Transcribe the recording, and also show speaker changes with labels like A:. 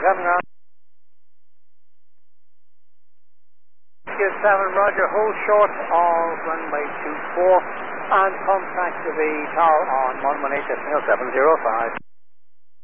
A: coming on. 7, Roger, hold short of runway 24 and contact the tower on 118.705.